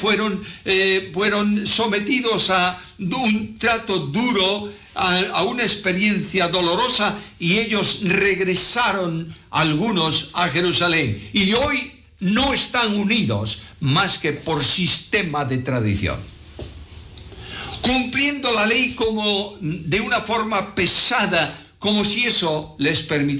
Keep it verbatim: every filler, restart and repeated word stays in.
fueron, eh, fueron sometidos a un trato duro, a, a una experiencia dolorosa, y ellos regresaron algunos a Jerusalén. Y hoy no están unidos más que por sistema de tradición, cumpliendo la ley como de una forma pesada, como si eso les permitiera